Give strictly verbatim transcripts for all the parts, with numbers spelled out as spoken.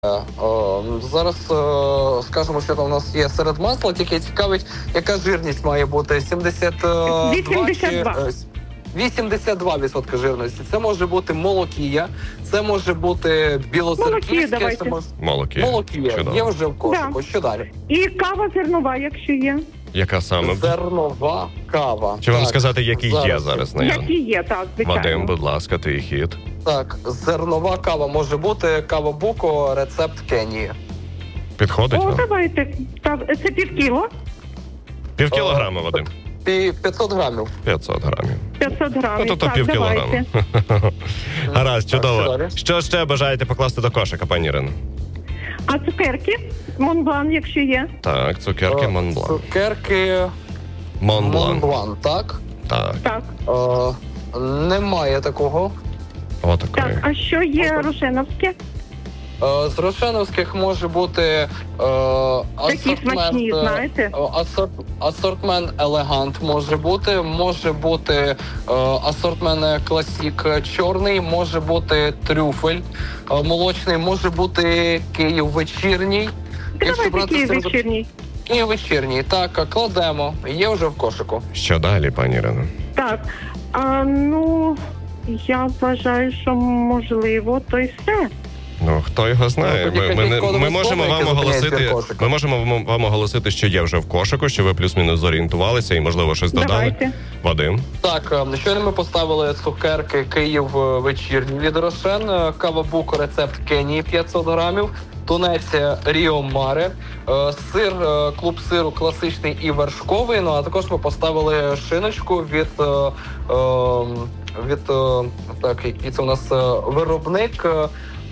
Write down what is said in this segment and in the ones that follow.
О, зараз о, скажемо, що там у нас є серед масла, тільки цікавить, яка жирність має бути. сімдесят два вісімдесят два. вісімдесят два відсотки жирності. Це може бути молокія, це може бути білоцерківське, це може... Молокія. Молокія. Чудово. Є вже в кошику. Да. Що далі? І кава зернова, якщо є. Яка саме? Зернова кава. Чи вам Так, сказати, які зараз. є зараз наявно? Які є, так, звичайно. Вадим, будь ласка, твій хід. Так, зернова кава може бути кава Буко, рецепт Кенії. Підходить О, вам? давайте. Так, це пів кіло? Пів кілограма, Вадим? Пі- п'ятсот грамів. п'ятсот грамів. п'ятсот грамів. Ну, то, то так, пів давайте. кілограма. Гаразд, Так, чудово. що далі? Що ще бажаєте покласти до кошика, пані Ірино? А цукерки? Монблан, якщо є. Так, цукерки О, Монблан. Цукерки Монблан. Монблан, так? Так, Так. Е, немає такого. отакої. Так, а що є Можна? рошеновське? Е, з рошеновських може бути е, Такі смачні, е, знаєте? е, асорт, асортмент елегант може бути, може бути е, асортмент класік чорний, може бути трюфель е, молочний, може бути Київ вечірній. Давайте Київ серед- вечірній. Київ вечірній, так, кладемо, є вже в кошику. Що далі, пані Ірино? Так, а, ну, я вважаю, що можливо, то й все. Ну, хто його знає? Ну, тоді Ми, ми, не- кодове ми можемо слово, вам яке зупиняє оголосити, збір кошика. ми можемо вам- вам оголосити, що є вже в кошику, що ви плюс-мінус зорієнтувалися і, можливо, щось додали. Давайте. Вадим? Так, е, щойно ми поставили цукерки Київ е, вечірній від Рошен, е, кава Буко, рецепт Кенії п'ятсот грамів, тунець Ріо Маре, е, сир, е, клуб сиру класичний і вершковий, ну а також ми поставили шиночку від, е, е, від е, так, який це у нас е, виробник, е,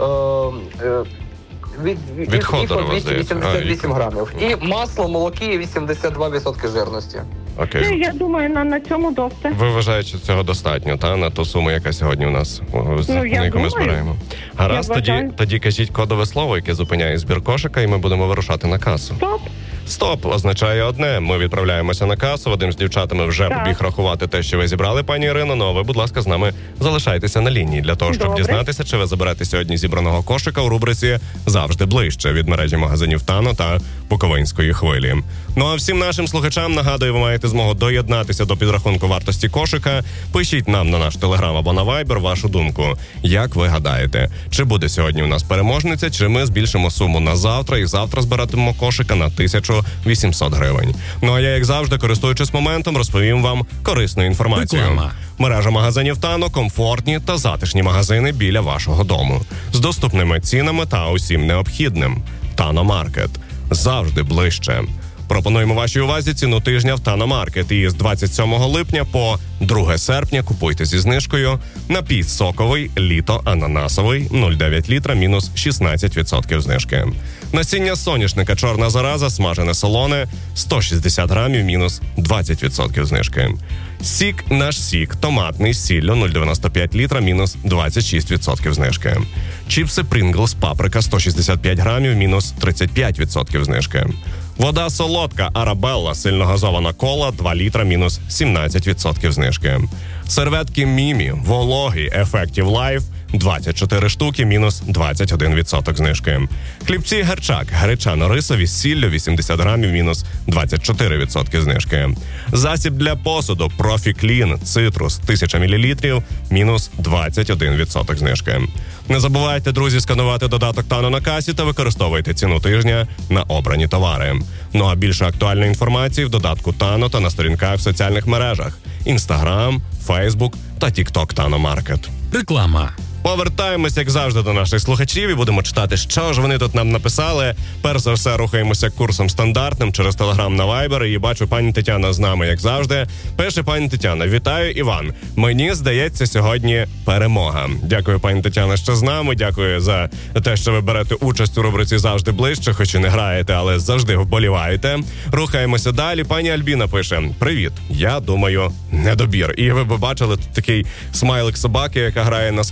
е, від, від, Від Ходорова, двісті здається. вісімдесят А, вісім грамів. І масло, молокія вісімдесят два відсотки жирності. Ну, Окей. я думаю, на, на цьому досить. Ви вважаєте, що цього достатньо, та? На ту суму, яка сьогодні у нас, о, з- Ну, я на яку ми думаю. збираємо. Гаразд, Я тоді, вважаю. тоді кажіть кодове слово, яке зупиняє збір кошика, і ми будемо вирушати на касу. Стоп. Стоп означає одне. Ми відправляємося на касу. Вадим з дівчатами вже Так. побіг рахувати те, що ви зібрали, пані Ірино. Ну а ви, будь ласка, з нами залишайтеся на лінії для того, щоб Добре. дізнатися, чи ви заберете сьогодні зібраного кошика у рубриці «Завжди ближче» від мережі магазинів Тано та Буковинської хвилі. Ну а всім нашим слухачам нагадую, ви маєте змогу доєднатися до підрахунку вартості кошика. Пишіть нам на наш телеграм або на вайбер вашу думку. Як ви гадаєте, чи буде сьогодні у нас переможниця, чи ми збільшимо суму на завтра і завтра збиратимемо кошика на тисячу вісімсот гривень. Ну а я, як завжди, користуючись моментом, розповім вам корисну інформацію. Реклама. Мережа магазинів Тано – комфортні та затишні магазини біля вашого дому. З доступними цінами та усім необхідним. Тано Маркет. Завжди ближче. Пропонуємо вашій увазі ціну тижня в Тано Маркет. І з двадцять сьомого липня по друге серпня купуйте зі знижкою напій соковий, літо ананасовий, нуль цілих дев'ять літра, мінус шістнадцять відсотків знижки. Насіння соняшника чорна зараза, смажене солоне, сто шістдесят грамів, мінус двадцять відсотків знижки. Сік наш сік, томатний з сіллю, нуль цілих дев'яносто п'ять літра, мінус двадцять шість відсотків знижки. Чіпси Принглс паприка, сто шістдесят п'ять грамів, мінус тридцять п'ять відсотків знижки. Вода солодка Арабелла, сильно газована кола, два літра, мінус сімнадцять відсотків знижки. Серветки Мімі, вологі, Effective Life, двадцять чотири штуки, мінус двадцять один відсоток знижки. Хлібці Герчак, гречано-рисові з сіллю, вісімдесят грамів, мінус двадцять чотири відсотки знижки. Засіб для посуду Профі Клін, цитрус, тисяча мілілітрів, мінус двадцять один відсоток знижки. Не забувайте, друзі, сканувати додаток Тано на касі та використовуйте ціну тижня на обрані товари. Ну а більше актуальної інформації в додатку Тано та на сторінках в соціальних мережах Інстаграм, Фейсбук та Тікток Тано Маркет. Реклама. Повертаємося, як завжди, до наших слухачів і будемо читати, що ж вони тут нам написали. Перш за все, рухаємося курсом стандартним через Телеграм на Вайбер. І бачу, пані Тетяна з нами, як завжди. Пише пані Тетяна: вітаю, Іван. Мені здається, сьогодні перемога. Дякую, пані Тетяна, що з нами. Дякую за те, що ви берете участь у рубриці «Завжди ближче», хоч і не граєте, але завжди вболіваєте. Рухаємося далі. Пані Альбіна пише: привіт, я думаю, недобір. І ви б бачили тут такий смайлик собаки, яка грає на скрипці.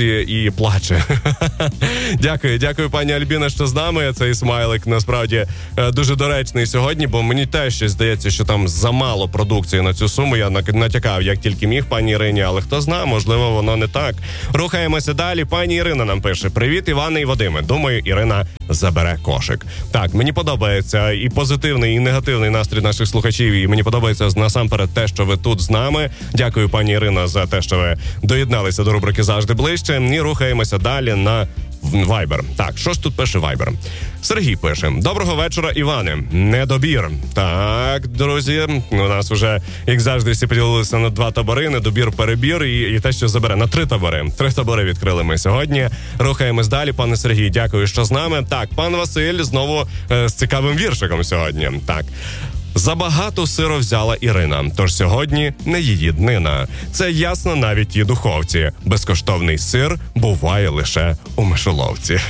і плаче. Дякую, дякую, пані Альбіна, що з нами. Цей смайлик насправді дуже доречний сьогодні, бо мені теж щось здається, що там замало продукції на цю суму. Я натякав, як тільки міг, пані Ірині, але хто знає, можливо, воно не так. Рухаємося далі. Пані Ірина нам пише: привіт, Іване і Вадиме. Думаю, Ірина забере кошик. Так, мені подобається і позитивний, і негативний настрій наших слухачів, і мені подобається насамперед те, що ви тут з нами. Дякую, пані Ірина, за те, що ви доєдналися до рубрики «Завжди ближче». І рухаємося далі на Вайбер. Так, що ж тут пише Вайбер? Сергій пише: доброго вечора, Іване. Недобір. Так, друзі, у нас вже, як завжди, всі поділилися на два табори: недобір, перебір і, і те, що забере. На три табори. Три табори відкрили ми сьогодні. Рухаємось далі. Пане Сергій, дякую, що з нами. Так, пан Василь знову е, з цікавим віршиком сьогодні. Так. Забагато сиру взяла Ірина, тож сьогодні не її днина. Це ясно навіть і духовці. Безкоштовний сир буває лише у мишоловці.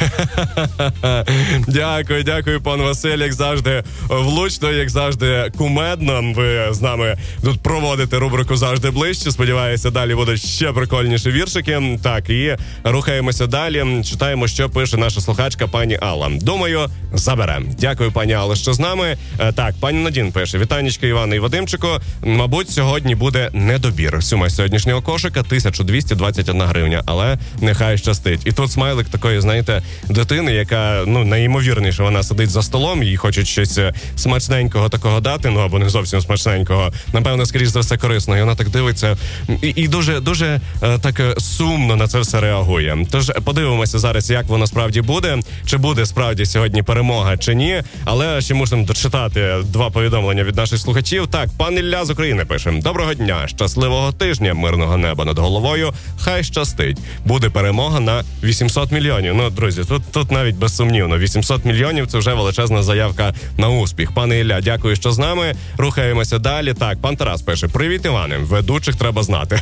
Дякую, дякую, пан Василь, як завжди влучно, як завжди кумедно. Ви з нами тут проводите рубрику «Завжди ближче». Сподіваюся, далі будуть ще прикольніші віршики. Так, і рухаємося далі. Читаємо, що пише наша слухачка пані Алла. Думаю, заберем. Дякую, пані Алла, що з нами. Так, пані Надін пише: вітанечка, Іване і Вадимчику. Мабуть, сьогодні буде недобір. Сума сьогоднішнього кошика тисяча двісті двадцять одна гривня, але нехай щастить. І тут смайлик такої, знаєте, дитини, яка, ну, найімовірніше, вона сидить за столом, їй хочуть щось смачненького такого дати, ну, або не зовсім смачненького, напевно, скоріш за все, корисно. І вона так дивиться і, і дуже, дуже е, так сумно на це все реагує. Тож подивимося зараз, як воно справді буде, чи буде справді сьогодні перемога, чи ні. Але ще мусимо дочитати два повідомлення від наших слухачів. Так, пан Ілля з України пише: доброго дня, щасливого тижня, мирного неба над головою, хай щастить. Буде перемога на вісімсот мільйонів. Ну, друзі, тут, тут навіть безсумнівно. вісімсот мільйонів – це вже величезна заявка на успіх. Пане Ілля, дякую, що з нами. Рухаємося далі. Так, пан Тарас пише: привіт, Іване, ведучих треба знати.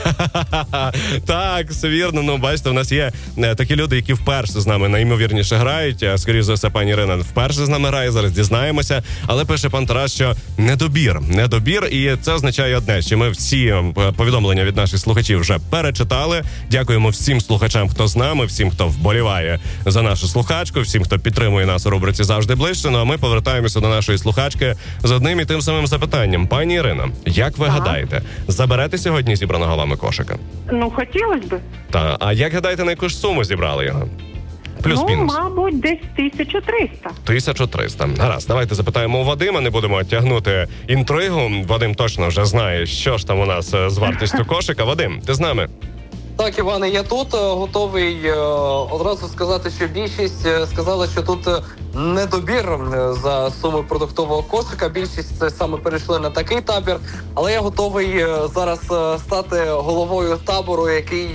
Так, все вірно. Ну, бачите, у нас є такі люди, які вперше з нами найімовірніше грають. Скоріше за все, пані Ірина вперше з нами грає, зараз дізнаємося. Але пише пан Тарас, що недобір. Недобір, і це означає одне, що ми всі повідомлення від наших слухачів вже перечитали. Дякуємо всім слухачам, хто з нами, всім, хто вболіває за нашу слухачку, всім, хто підтримує нас у рубриці «Завжди ближче». Ну, а ми повертаємося до нашої слухачки з одним і тим самим запитанням. Пані Ірино, як ви ага. гадаєте, заберете сьогодні зібраного вами кошика? Ну, хотілося б. Та, а як гадаєте, на яку ж суму зібрали його? Плюс-мінус. Ну, мабуть, десь тисяча триста. тисяча триста. Гаразд, давайте запитаємо у Вадима, не будемо тягнути інтригу. Вадим точно вже знає, що ж там у нас з вартістю кошика. Вадим, ти з нами? Так, Іване, я тут готовий одразу сказати, що більшість сказала, що тут недобір за суми продуктового кошика. Більшість це саме перейшли на такий табір. Але я готовий зараз стати головою табору, який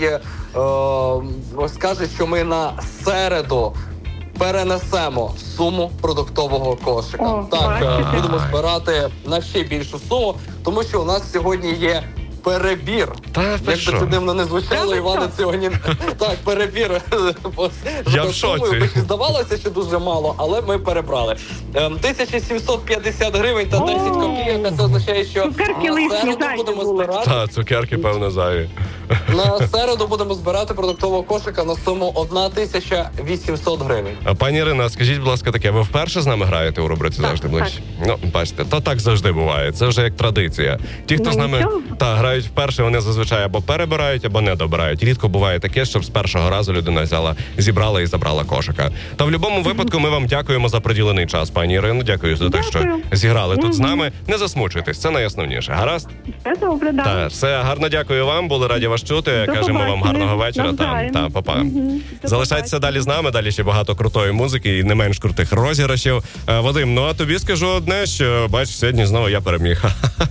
скаже, що ми на середу перенесемо суму продуктового кошика. О, так, бачите. будемо збирати на ще більшу суму, тому що у нас сьогодні є перебір. Та, як би це дивно не звучало, Іване, сьогодні так, перебір. Я в шоці. Здавалося, що дуже мало, але ми перебрали. тисяча сімсот п'ятдесят гривень та десять копійок. Це означає, що Цукерки на лишні, середу зайві будемо були. збирати. Та, цукерки, певно, зайві. На середу будемо збирати продуктового кошика на суму одна тисяча вісімсот гривень. А, пані Ірина, скажіть, будь ласка, таке, ви вперше з нами граєте у рубриці «Завжди ближче»? Ну, бачите, то так завжди буває. Це вже як традиція. Ті, хто Ну, з нами нічого. та грають вперше, вони зазвичай або перебирають, або не добирають. Рідко буває таке, щоб з першого разу людина взяла, зібрала і забрала кошика. Та в будь-якому випадку ми вам дякуємо за приділений час, пані Ірино. Дякую за те, що Дякую. зіграли тут з Мгм. нами. Не засмучуйтесь, це найосновніше. Гаразд? Все добре, да. Та, все, гарно дякую вам, були раді вас чути. До Кажемо вам побачення. гарного вечора. Та, Навзаєм. та, па-па. Мгм. До Залишайтеся побачення. далі з нами, далі ще багато крутої музики і не менш крутих розіграшів. Е, Вадим, ну а тобі скажу одне, що бач, сьогодні знову я переміг.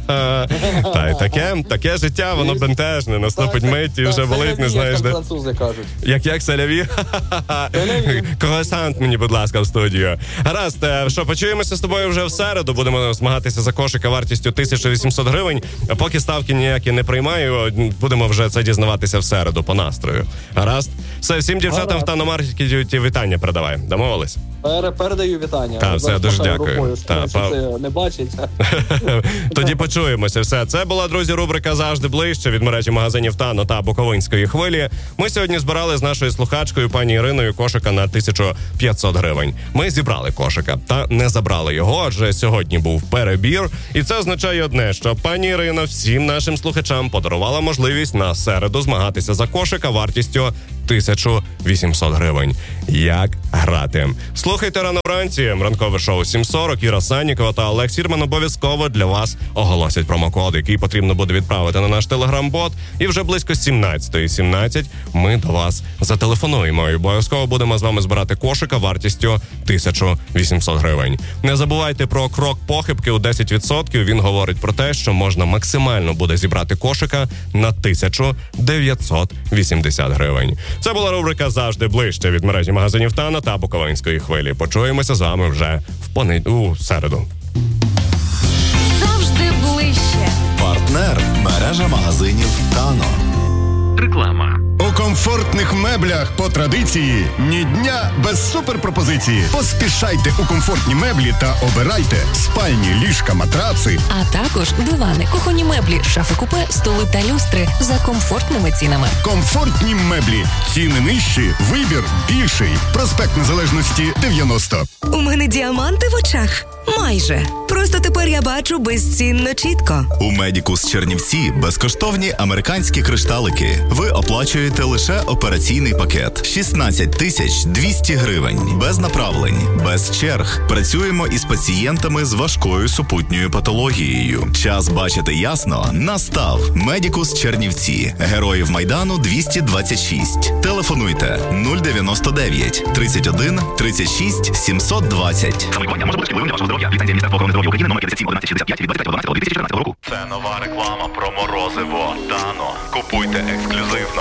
Та й таке, таке життя, воно бентежне. Наступить мить і вже болить, не знаєш як де. французи кажуть. Як як селяві? Круасант мені, будь ласка, в студію. Гаразд, е, що, почуємося з тобою вже в середу. Будемо змагатися за кошика вартістю тисяча вісімсот гривень. Поки ставки ніякі не приймаю, будемо вже це дізнаватися дізнаватися в середу по настрою. Гаразд? Все, всім дівчатам Гаразд. в Таномаркеті вітання передавай. Домовились? Пере- Передаю вітання. Так, все, Зараз дуже махаю дякую. рукою, Так, що па- це не бачить. Тоді почуємося. Все. Це була, друзі, рубрика «Завжди ближче» від мережі магазинів «Тано» та Буковинської хвилі. Ми сьогодні збирали з нашою слухачкою пані Іриною кошика на тисячу п'ятсот гривень. Ми зібрали кошика та не забрали його, адже сьогодні був перебір. І це означає одне, що пані Ірина всім нашим слухачам подарувала можливість на середу змагатися за кошика вартістю тисячу вісімсот гривень. Як грати? Слухайте рано вранці. Ранкове шоу сім сорок. Іра Саннікова та Олег Сірман обов'язково для вас оголосять промокод, який потрібно буде відправити на наш телеграм-бот. І вже близько сімнадцятої сімнадцять ми до вас зателефонуємо. І обов'язково будемо з вами збирати кошика вартістю тисячу вісімсот гривень. Не забувайте про крок похибки у десять відсотків. Він говорить про те, що можна максимально буде зібрати кошика на тисячу дев'ятсот вісімдесят гривень. Це була рубрика «Завжди ближче» від мережі магазинів «Тано» та Буковинської хвилі. Почуємося з вами вже в понед... у середу. Завжди ближче. Партнер – мережа магазинів «Тано». Реклама. У комфортних меблях по традиції ні дня без суперпропозиції. Поспішайте у комфортні меблі та обирайте спальні, ліжка, матраци. А також дивани, кухонні меблі, шафи купе, столи та люстри за комфортними цінами. Комфортні меблі. Ціни нижчі, вибір більший. Проспект Незалежності дев'яносто. У мене діаманти в очах. Майже. Просто тепер я бачу безцінно чітко. У Медікус Чернівці безкоштовні американські кришталики. Ви оплачуєте лише операційний пакет. шістнадцять тисяч двісті гривень. Без направлень, без черг. Працюємо із пацієнтами з важкою супутньою патологією. Час бачити ясно настав. Медікус Чернівці. Героїв Майдану двісті двадцять шість. Телефонуйте нуль дев'яносто дев'ять тридцять один тридцять шість сімсот двадцять. Самолікування може бути шкідливим для вашого здоров'я. Ліцензія Міністерства охорони здоров'я України номер п'ятдесят сім одинадцять шістдесят п'ять від двадцять п'ятого дванадцятого дві тисячі чотирнадцятого року. Це нова реклама про морозиво «Тано». Купуйте ексклюзивно.